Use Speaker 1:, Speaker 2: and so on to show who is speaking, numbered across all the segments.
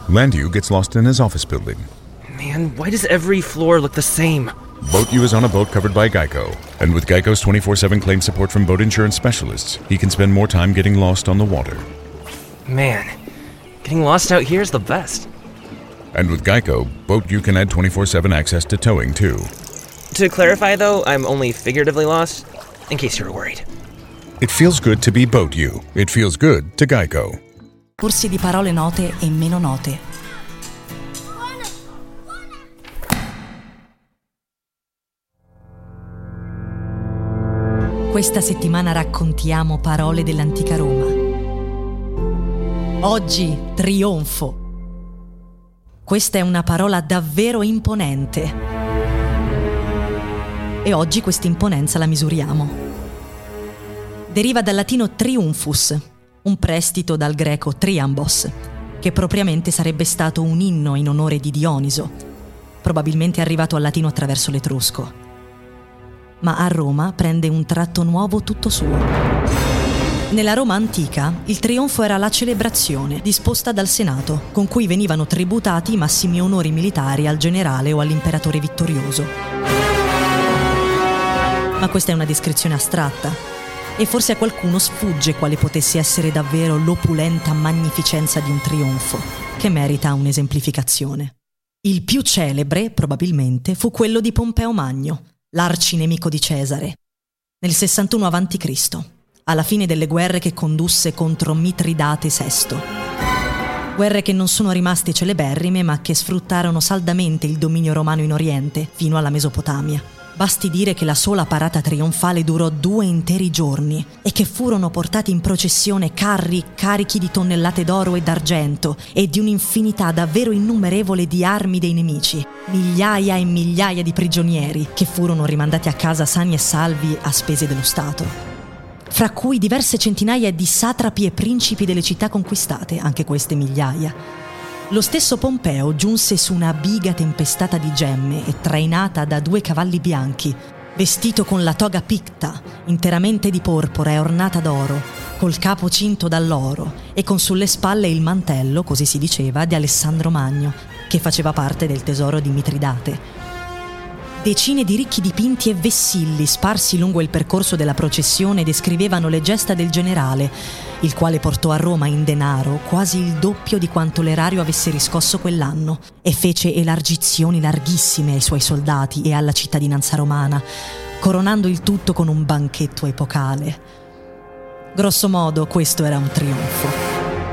Speaker 1: Landu gets lost in his office building.
Speaker 2: Man, why does every floor look the same?
Speaker 1: Boat U is on a boat covered by Geico, and with Geico's 24/7 claim support from boat insurance specialists, he can spend more time getting lost on the water.
Speaker 2: Man, getting lost out here is the best.
Speaker 1: And with Geico, Boat U can add 24/7 access to towing too.
Speaker 2: To clarify though, I'm only figuratively lost, in case you were worried.
Speaker 1: It feels good to be Boat U. It feels good to Geico.
Speaker 3: Corsi di parole note e meno note. Questa settimana raccontiamo parole dell'antica Roma. Oggi trionfo. Questa è una parola davvero imponente. E oggi questa imponenza la misuriamo. Deriva dal latino triumphus, un prestito dal greco triambos, che propriamente sarebbe stato un inno in onore di Dioniso, probabilmente arrivato al latino attraverso l'etrusco. Ma a Roma prende un tratto nuovo tutto suo. Nella Roma antica, il trionfo era la celebrazione disposta dal Senato, con cui venivano tributati i massimi onori militari al generale o all'imperatore vittorioso. Ma questa è una descrizione astratta, e forse a qualcuno sfugge quale potesse essere davvero l'opulenta magnificenza di un trionfo, che merita un'esemplificazione. Il più celebre, probabilmente, fu quello di Pompeo Magno, l'arcinemico di Cesare, nel 61 a.C., alla fine delle guerre che condusse contro Mitridate VI. Guerre che non sono rimaste celeberrime, ma che sfruttarono saldamente il dominio romano in Oriente, fino alla Mesopotamia. Basti dire che la sola parata trionfale durò 2 interi giorni e che furono portati in processione carri carichi di tonnellate d'oro e d'argento e di un'infinità davvero innumerevole di armi dei nemici, migliaia e migliaia di prigionieri che furono rimandati a casa sani e salvi a spese dello Stato, fra cui diverse centinaia di satrapi e principi delle città conquistate, anche queste migliaia. Lo stesso Pompeo giunse su una biga tempestata di gemme e trainata da 2 cavalli bianchi, vestito con la toga picta, interamente di porpora e ornata d'oro, col capo cinto dall'oro e con sulle spalle il mantello, così si diceva, di Alessandro Magno, che faceva parte del tesoro di Mitridate. Decine di ricchi dipinti e vessilli sparsi lungo il percorso della processione descrivevano le gesta del generale, il quale portò a Roma in denaro quasi il doppio di quanto l'erario avesse riscosso quell'anno e fece elargizioni larghissime ai suoi soldati e alla cittadinanza romana, coronando il tutto con un banchetto epocale. Grosso modo, questo era un trionfo.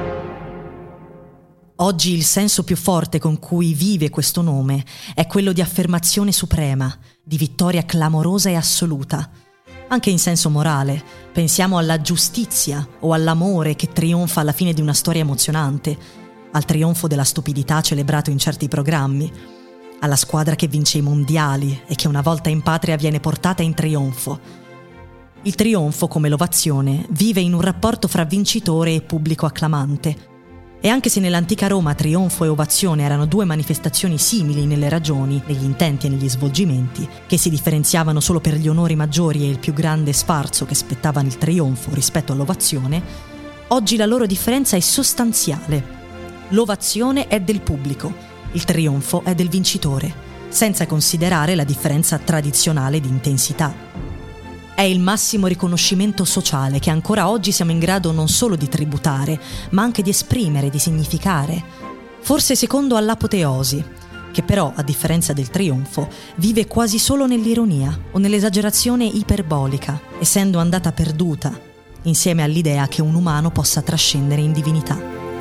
Speaker 3: Oggi il senso più forte con cui vive questo nome è quello di affermazione suprema, di vittoria clamorosa e assoluta. Anche in senso morale, pensiamo alla giustizia o all'amore che trionfa alla fine di una storia emozionante, al trionfo della stupidità celebrato in certi programmi, alla squadra che vince i mondiali e che una volta in patria viene portata in trionfo. Il trionfo, come l'ovazione, vive in un rapporto fra vincitore e pubblico acclamante. E anche se nell'antica Roma trionfo e ovazione erano 2 manifestazioni simili nelle ragioni, negli intenti e negli svolgimenti, che si differenziavano solo per gli onori maggiori e il più grande sfarzo che spettavano il trionfo rispetto all'ovazione, oggi la loro differenza è sostanziale. L'ovazione è del pubblico, il trionfo è del vincitore, senza considerare la differenza tradizionale di intensità. È il massimo riconoscimento sociale che ancora oggi siamo in grado non solo di tributare, ma anche di esprimere, di significare. Forse secondo all'apoteosi, che però, a differenza del trionfo, vive quasi solo nell'ironia o nell'esagerazione iperbolica, essendo andata perduta, insieme all'idea che un umano possa trascendere in divinità.